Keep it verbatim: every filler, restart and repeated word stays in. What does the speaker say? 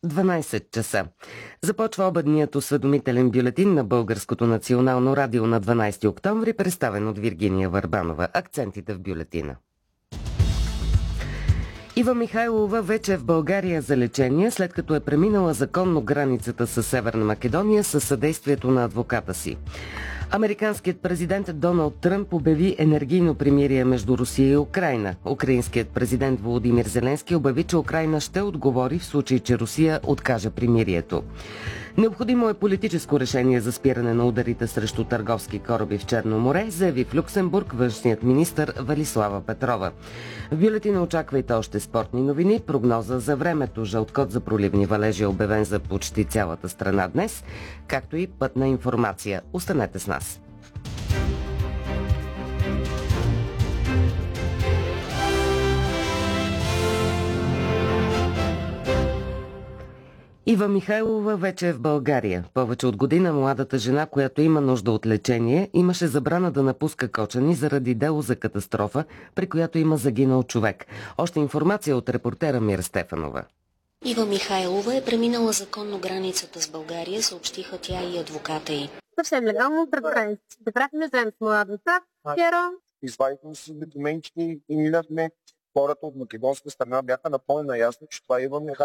дванайсет часа. Започва обедният осведомителен бюлетин на Българското национално радио на дванайсети октомври, представен от Виргиния Върбанова. Акцентите в бюлетина. Ива Михайлова вече е в България за лечение, след като е преминала законно границата с Северна Македония със съдействието на адвоката си. Американският президент Доналд Тръмп обяви енергийно примирие между Русия и Украйна. Украинският президент Володимир Зеленски обяви, че Украйна ще отговори в случай, че Русия откаже примирието. Необходимо е политическо решение за спиране на ударите срещу търговски кораби в Черно море, заяви в Люксембург външният министър Валислава Петрова. В бюлетина очаквайте още спортни новини, прогноза за времето, жълт код за проливни валежи е обявен за почти цялата страна днес, както и пътна информация. Останете с нас. Ива Михайлова вече е в България. Повече от година младата жена, която има нужда от лечение, имаше забрана да напуска Кочани заради дело за катастрофа, при която има загинал човек. Още информация от репортера Мира Стефанова. Ива Михайлова е преминала законно границата с България, съобщиха тя и адвоката й. Съвсем легално пред границата. Бяхме заедно с младата. Вчера извадихме си документите и минахме. Хората от македонска страна бяха напълно наясно, че това Ива Михайлова